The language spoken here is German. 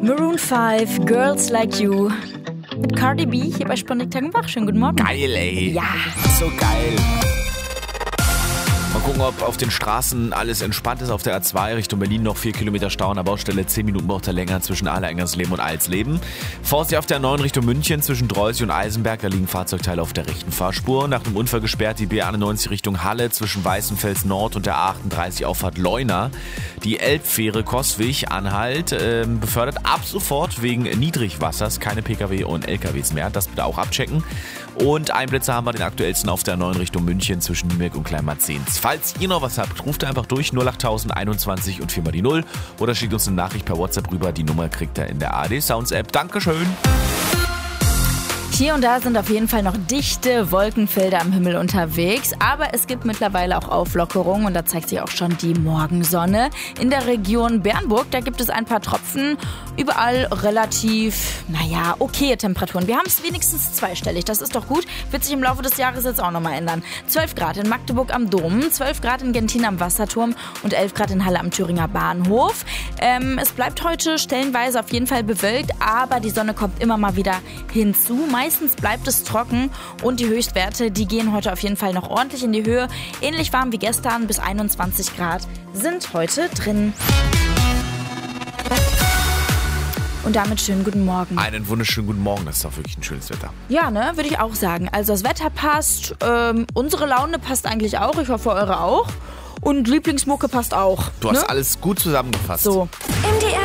Maroon 5, Girls Like You. Mit Cardi B hier bei Sputnik Tag und Wach. Schönen guten Morgen. Geil, ey. Ja. So geil. Mal gucken, ob auf den Straßen alles entspannt ist. Auf der A2 Richtung Berlin noch 4 Kilometer Stau an der Baustelle. 10 Minuten braucht er länger zwischen Aale-Engersleben und Alsleben. Vorsicht auf der 9 Richtung München zwischen Dreusig und Eisenberg. Da liegen Fahrzeugteile auf der rechten Fahrspur. Nach dem Unfall gesperrt die B91 Richtung Halle zwischen Weißenfels Nord und der A38 Auffahrt Leuna. Die Elbfähre Coswig-Anhalt befördert ab sofort wegen Niedrigwassers keine Pkw und LKWs mehr. Das bitte auch abchecken. Und Einplätze haben wir den aktuellsten auf der 9 Richtung München zwischen Nieberg und Kleinmarzens. Falls ihr noch was habt, ruft einfach durch 08000 21 und 4 mal die 0 oder schickt uns eine Nachricht per WhatsApp rüber. Die Nummer kriegt ihr in der ARD Sounds App. Dankeschön. Hier und da sind auf jeden Fall noch dichte Wolkenfelder am Himmel unterwegs, aber es gibt mittlerweile auch Auflockerungen und da zeigt sich auch schon die Morgensonne. In der Region Bernburg, da gibt es ein paar Tropfen, überall relativ, okaye Temperaturen. Wir haben es wenigstens zweistellig, das ist doch gut, wird sich im Laufe des Jahres jetzt auch nochmal ändern. 12 Grad in Magdeburg am Dom, 12 Grad in Gentin am Wasserturm und 11 Grad in Halle am Thüringer Bahnhof. Es bleibt heute stellenweise auf jeden Fall bewölkt, aber die Sonne kommt immer mal wieder hinzu. Meistens bleibt es trocken und die Höchstwerte, die gehen heute auf jeden Fall noch ordentlich in die Höhe. Ähnlich warm wie gestern, bis 21 Grad sind heute drin. Und damit schönen guten Morgen. Einen wunderschönen guten Morgen, das ist doch wirklich ein schönes Wetter. Ja, ne, würde ich auch sagen. Also das Wetter passt, unsere Laune passt eigentlich auch, ich hoffe eure auch. Und Lieblingsmucke passt auch. Du hast alles gut zusammengefasst. So. MDR